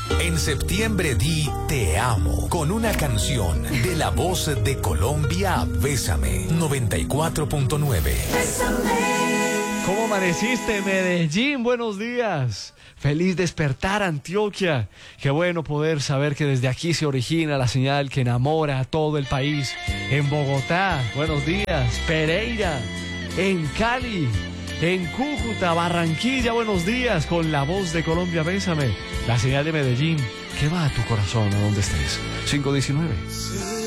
En septiembre di Te amo con una canción de La Voz de Colombia, Bésame 94.9. ¿Cómo amaneciste, Medellín? Buenos días. Feliz despertar, Antioquia. Qué bueno poder saber que desde aquí se origina la señal que enamora a todo el país. En Bogotá, buenos días. Pereira, en Cali, en Cúcuta, Barranquilla, buenos días. Con La Voz de Colombia, Bésame. La señal de Medellín que va a tu corazón, a donde estés. 519.